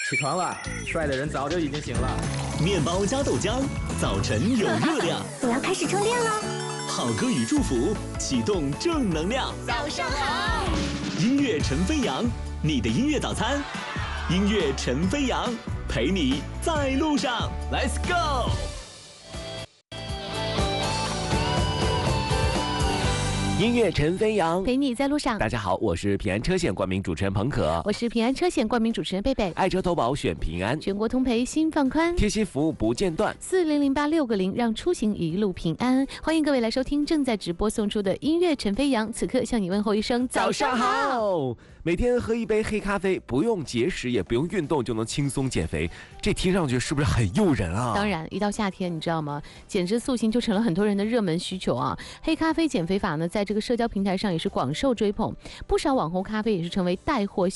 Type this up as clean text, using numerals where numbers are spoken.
起床了，帅的人早就已经醒了。 面包加豆浆，早晨有热量。 我要开始充电了。 好歌与祝福，启动正能量。 早上好， 音乐陈飞扬，你的音乐早餐。音乐陈飞扬，陪你在路上。Let's go。 音乐陈飞扬， 陪你在路上。 大家好，我是平安车险冠名主持人彭可， 我是平安车险冠名主持人贝贝。 爱车投保选平安， 全国通赔心放宽， 贴心服务不间断 ，4008660让出行一路平安。欢迎各位来收听正在直播送出的音乐陈飞扬，此刻向你问候一声早上好。 每天喝一杯黑咖啡，不用节食也不用运动就能轻松减肥，这听上去是不是很诱人啊？ 当然，一到夏天你知道吗，减脂塑形就成了很多人的热门需求啊。黑咖啡减肥法呢，在这个社交平台上也是广受追捧，不少网红咖啡也是成为带货